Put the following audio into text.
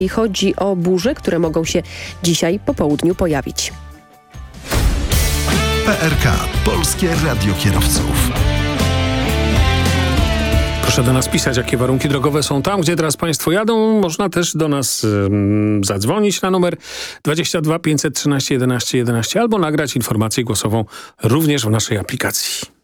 Chodzi o burze, które mogą się dzisiaj po południu pojawić. PRK. Polskie Radio Kierowców. Proszę do nas pisać, jakie warunki drogowe są tam, gdzie teraz Państwo jadą. Można też do nas zadzwonić na numer 22 513 11 11 albo nagrać informację głosową również w naszej aplikacji.